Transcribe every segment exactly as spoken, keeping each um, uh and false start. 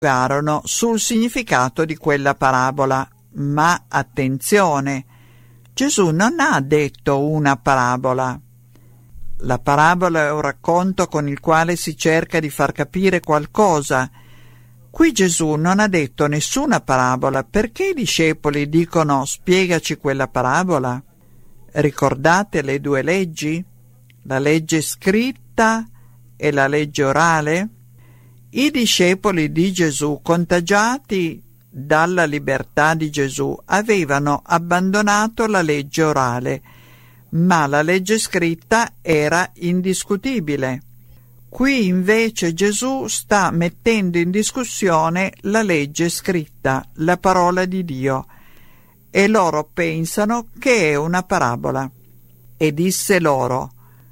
interrogarono sul significato di quella parabola. Ma attenzione, Gesù non ha detto una parabola. La parabola è un racconto con il quale si cerca di far capire qualcosa. Qui Gesù non ha detto nessuna parabola. Perché i discepoli dicono spiegaci quella parabola? Ricordate le due leggi? La legge scritta e la legge orale? I discepoli di Gesù, contagiati dalla libertà di Gesù, avevano abbandonato la legge orale, ma la legge scritta era indiscutibile. Qui invece Gesù sta mettendo in discussione la legge scritta, la parola di Dio, e loro pensano che è una parabola. E disse loro: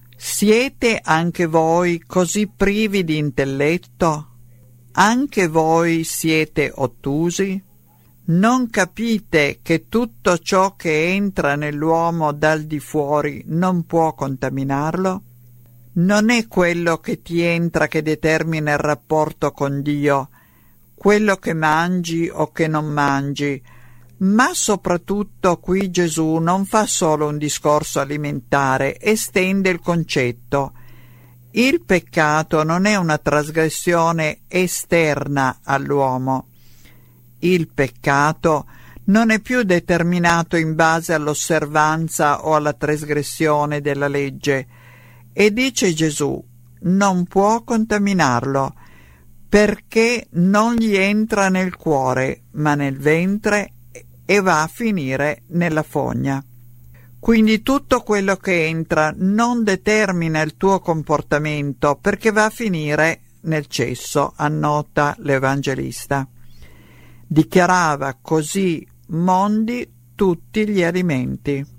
siete anche voi così privi di intelletto? Anche voi siete ottusi? Non capite che tutto ciò che entra nell'uomo dal di fuori non può contaminarlo? Non è quello che ti entra che determina il rapporto con Dio, quello che mangi o che non mangi, ma soprattutto qui Gesù non fa solo un discorso alimentare, estende il concetto. Il peccato non è una trasgressione esterna all'uomo. Il peccato non è più determinato in base all'osservanza o alla trasgressione della legge, e dice Gesù, non può contaminarlo, perché non gli entra nel cuore, ma nel ventre, e va a finire nella fogna. Quindi tutto quello che entra non determina il tuo comportamento, perché va a finire nel cesso, annota l'Evangelista. Dichiarava così mondi tutti gli alimenti.